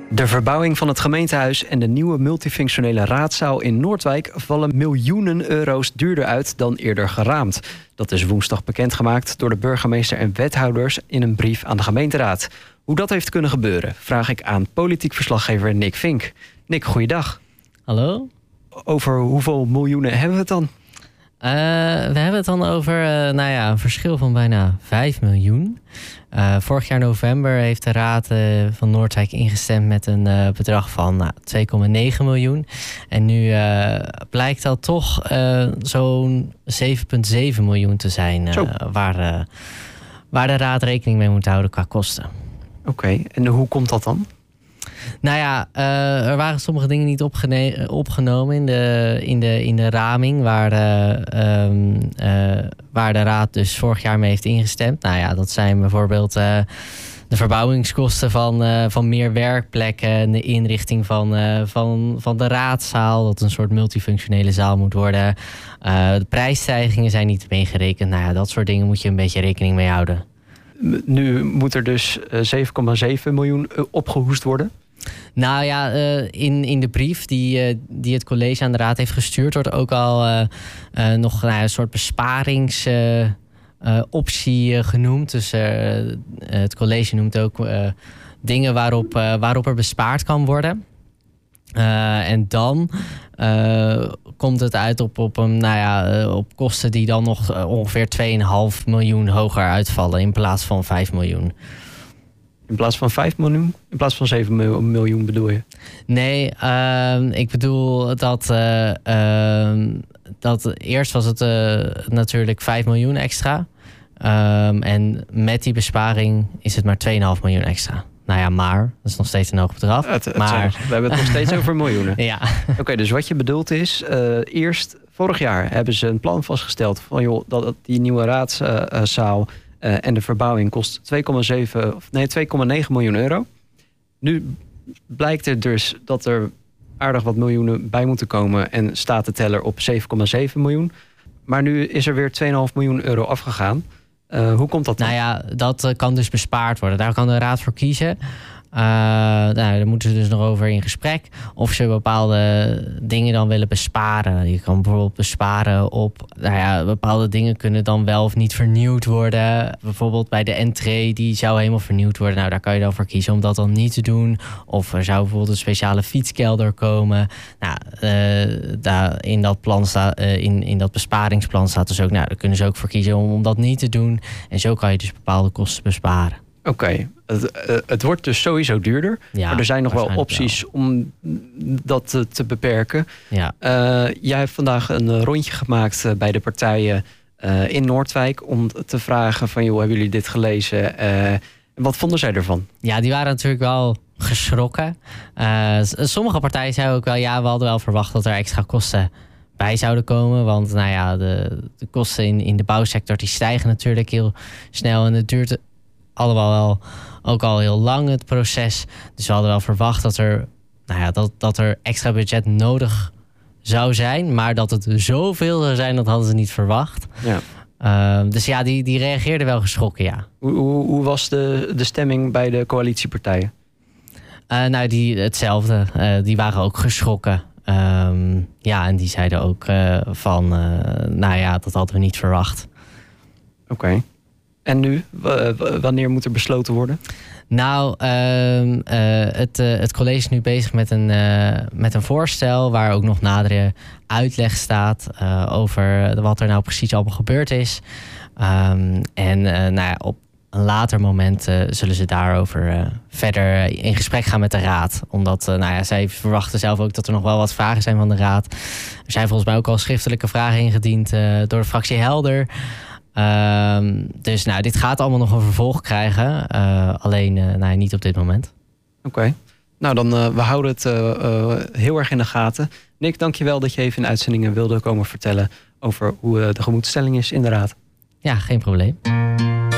De verbouwing van het gemeentehuis en de nieuwe multifunctionele raadzaal in Noordwijk vallen miljoenen euro's duurder uit dan eerder geraamd. Dat is woensdag bekendgemaakt door de burgemeester en wethouders in een brief aan de gemeenteraad. Hoe dat heeft kunnen gebeuren, vraag ik aan politiek verslaggever Nick Vink. Nick, goeiedag. Hallo. Over hoeveel miljoenen hebben we het dan? We hebben het dan over een verschil van bijna 5 miljoen. Vorig jaar november heeft de Raad van Noordwijk ingestemd met een bedrag van 2,9 miljoen. En nu blijkt dat toch zo'n 7,7 miljoen te zijn waar de Raad rekening mee moet houden qua kosten. Oké, en hoe komt dat dan? Nou ja, er waren sommige dingen niet opgenomen in de raming waar de Raad dus vorig jaar mee heeft ingestemd. Nou ja, dat zijn bijvoorbeeld de verbouwingskosten van meer werkplekken en de inrichting van de raadzaal, dat een soort multifunctionele zaal moet worden. De prijsstijgingen zijn niet meegerekend. Nou ja, dat soort dingen moet je een beetje rekening mee houden. Nu moet er dus 7,7 miljoen opgehoest worden. Nou ja, in de brief die het college aan de raad heeft gestuurd, wordt ook al nog een soort besparingsoptie genoemd. Dus het college noemt ook dingen waarop er bespaard kan worden. En dan komt het uit op kosten die dan nog ongeveer 2,5 miljoen hoger uitvallen in plaats van 5 miljoen. In plaats van 5 miljoen? In plaats van 7 miljoen bedoel je? Nee, ik bedoel dat eerst was het natuurlijk 5 miljoen extra. En met die besparing is het maar 2,5 miljoen extra. Nou ja, maar dat is nog steeds een hoog bedrag. We hebben het nog steeds over miljoenen. Ja. Oké, dus wat je bedoelt is, eerst vorig jaar hebben ze een plan vastgesteld van joh, dat die nieuwe raadszaal en de verbouwing kost 2,9 miljoen euro. Nu blijkt er dus dat er aardig wat miljoenen bij moeten komen en staat de teller op 7,7 miljoen. Maar nu is er weer 2,5 miljoen euro afgegaan. Hoe komt dat dan? Nou ja, dat kan dus bespaard worden. Daar kan de raad voor kiezen. Daar moeten ze dus nog over in gesprek. Of ze bepaalde dingen dan willen besparen. Je kan bijvoorbeeld besparen op bepaalde dingen kunnen dan wel of niet vernieuwd worden. Bijvoorbeeld bij de entree, die zou helemaal vernieuwd worden. Nou, daar kan je dan voor kiezen om dat dan niet te doen. Of er zou bijvoorbeeld een speciale fietskelder komen. Nou, in dat plan in dat besparingsplan staat dus ook, nou, daar kunnen ze ook voor kiezen om dat niet te doen. En zo kan je dus bepaalde kosten besparen. Oké, het wordt dus sowieso duurder. Ja, maar er zijn nog wel opties om dat te beperken. Ja. Jij hebt vandaag een rondje gemaakt bij de partijen in Noordwijk om te vragen van joh, hebben jullie dit gelezen? Wat vonden zij ervan? Ja, die waren natuurlijk wel geschrokken. Sommige partijen zeiden ook wel, ja, we hadden wel verwacht dat er extra kosten bij zouden komen. Want nou ja, de kosten in de bouwsector die stijgen natuurlijk heel snel en het duurt allemaal wel ook al heel lang het proces. Dus we hadden wel verwacht dat er extra budget nodig zou zijn. Maar dat het zoveel zou zijn, dat hadden ze niet verwacht. Ja. Dus ja, die reageerden wel geschrokken, ja. Hoe was de stemming bij de coalitiepartijen? Hetzelfde. Die waren ook geschrokken. En die zeiden ook dat hadden we niet verwacht. Oké. En nu? Wanneer moet er besloten worden? Nou, het college is nu bezig met een voorstel waar ook nog nadere uitleg staat over wat er nou precies allemaal gebeurd is. Op een later moment zullen ze daarover verder in gesprek gaan met de raad. Omdat zij verwachten zelf ook dat er nog wel wat vragen zijn van de raad. Er zijn volgens mij ook al schriftelijke vragen ingediend door de fractie Helder. Dus dit gaat allemaal nog een vervolg krijgen. Alleen niet op dit moment. Oké. Nou, dan we houden het heel erg in de gaten. Nick, dankjewel dat je even in de uitzendingen wilde komen vertellen over hoe de gemoedstelling is in de raad. Ja, geen probleem.